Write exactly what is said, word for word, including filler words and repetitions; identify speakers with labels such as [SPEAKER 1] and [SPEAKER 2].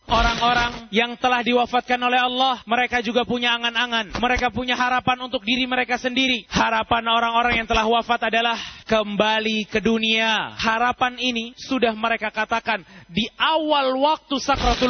[SPEAKER 1] Orang-orang yang telah diwafatkan oleh Allah, mereka juga punya angan-angan. Mereka punya harapan untuk diri mereka sendiri. Harapan orang-orang yang telah wafat adalah kembali ke dunia. Harapan ini sudah mereka katakan di awal waktu sakratul